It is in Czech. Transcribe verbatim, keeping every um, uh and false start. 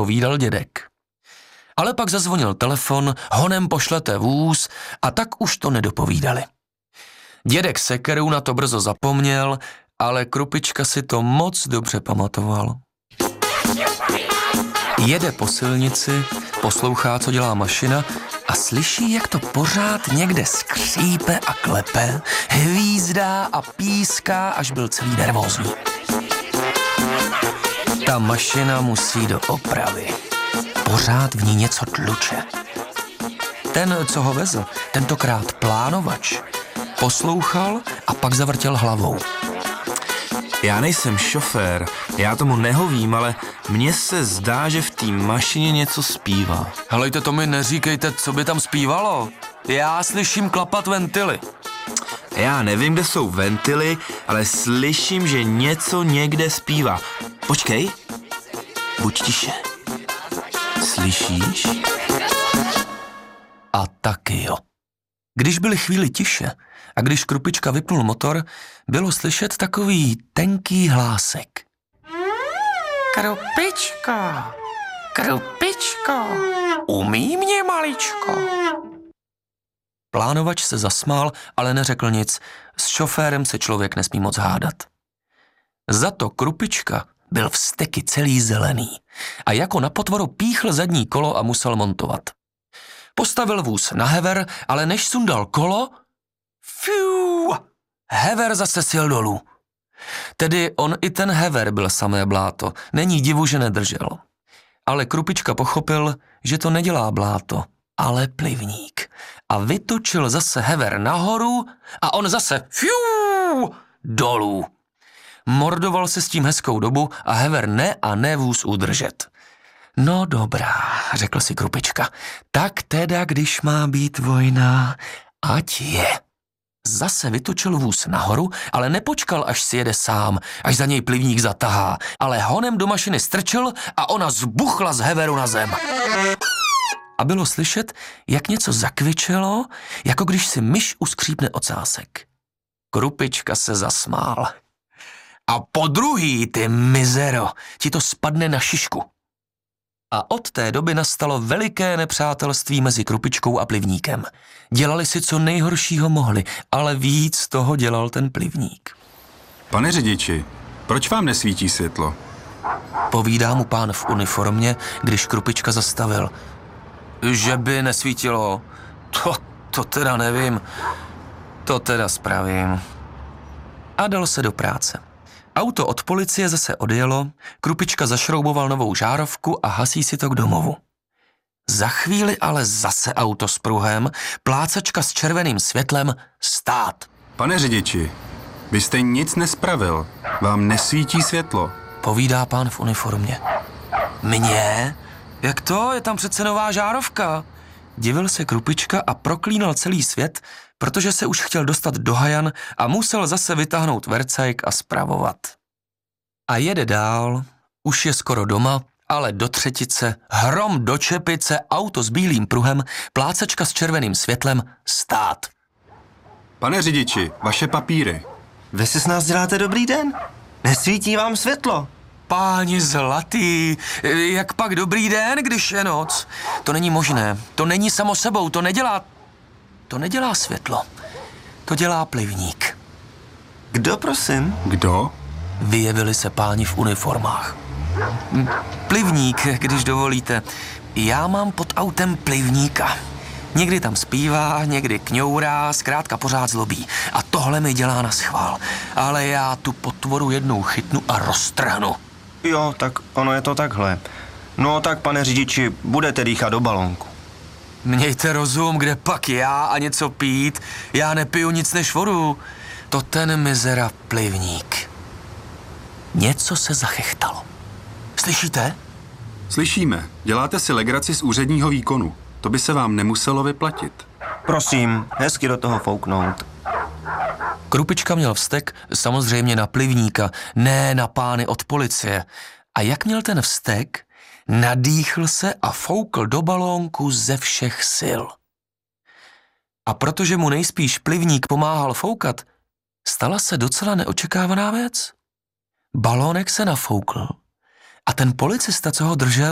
povídal dědek. Ale pak zazvonil telefon, honem pošlete vůz a tak už to nedopovídali. Dědek Sekerů na to brzo zapomněl, ale Krupička si to moc dobře pamatoval. Jede po silnici, poslouchá, co dělá mašina a slyší, jak to pořád někde skřípe a klepe, hvízdá a píská, až byl celý nervózní. Ta mašina musí do opravy. Pořád v ní něco tluče. Ten, co ho vezl, tentokrát plánovač, poslouchal a pak zavrtěl hlavou. Já nejsem šofér, já tomu nehovím, ale mně se zdá, že v té mašině něco zpívá. Helejte, to mi neříkejte, co by tam zpívalo. Já slyším klapat ventily. Já nevím, kde jsou ventily, ale slyším, že něco někde zpívá. Počkej, buď tiše. Slyšíš? A taky jo. Když byly chvíli tiše a když Krupička vypnul motor, bylo slyšet takový tenký hlásek. Krupičko, Krupičko, umí mě maličko. Plánovač se zasmál, ale neřekl nic. S šoférem se člověk nesmí moc hádat. Za to Krupička byl vzteky celý zelený a jako na potvoru píchl zadní kolo a musel montovat. Postavil vůz na hever, ale než sundal kolo, fiu, hever zase sjel dolů. Tedy on i ten hever byl samé bláto, není divu, že nedržel. Ale Krupička pochopil, že to nedělá bláto, ale plivník. A vytočil zase hever nahoru a on zase fiu, dolů. Mordoval se s tím hezkou dobu a hever ne a ne vůz udržet. No dobrá, řekl si Krupička, tak teda, když má být vojna, ať je. Zase vytočil vůz nahoru, ale nepočkal, až si jede sám, až za něj plivník zatahá, ale honem do mašiny strčil a ona zbuchla z heveru na zem. A bylo slyšet, jak něco zakvičelo, jako když si myš uskřípne ocásek. Krupička se zasmál. A po druhý, ty mizero, ti to spadne na šišku. A od té doby nastalo veliké nepřátelství mezi Krupičkou a plivníkem. Dělali si, co nejhoršího mohli, ale víc toho dělal ten plivník. Pane řidiči, proč vám nesvítí světlo? Povídá mu pán v uniformě, když Krupička zastavil. Že by nesvítilo? To, to teda nevím. To teda spravím. A dal se do práce. Auto od policie zase odjelo, Krupička zašrouboval novou žárovku a hasí si to k domovu. Za chvíli ale zase auto s pruhem, plácačka s červeným světlem, stát. Pane řidiči, vy jste nic nespravil, vám nesvítí světlo. Povídá pán v uniformě. Mně? Jak to? Je tam přece nová žárovka. Divil se Krupička a proklínal celý svět, protože se už chtěl dostat do hajan a musel zase vytáhnout vercajk a spravovat. A jede dál, už je skoro doma, ale do třetice, hrom do čepice, auto s bílým pruhem, plácačka s červeným světlem, stát. Pane řidiči, vaše papíry. Vy si s nás děláte dobrý den? Nesvítí vám světlo? Páni zlatý, jak pak dobrý den, když je noc? To není možné, to není samo sebou, to nedělá... To nedělá světlo, to dělá plivník. Kdo, prosím? Kdo? Vyjevili se páni v uniformách. Plivník, když dovolíte. Já mám pod autem plivníka. Někdy tam zpívá, někdy kňourá, zkrátka pořád zlobí. A tohle mi dělá na schvál. Ale já tu potvoru jednou chytnu a roztrhnu. Jo, tak ono je to takhle. No tak, pane řidiči, budete dýchat do balónku. Mějte rozum, kde pak já a něco pít. Já nepiju nic než vodu. To ten mizera plivník. Něco se zachechtalo. Slyšíte? Slyšíme, děláte si legraci z úředního výkonu. To by se vám nemuselo vyplatit. Prosím, hezky do toho fouknout. Krupička měl vztek samozřejmě na plivníka, ne na pány od policie. A jak měl ten vztek, nadýchl se a foukl do balónku ze všech sil. A protože mu nejspíš plivník pomáhal foukat, stala se docela neočekávaná věc. Balónek se nafoukl a ten policista, co ho držel,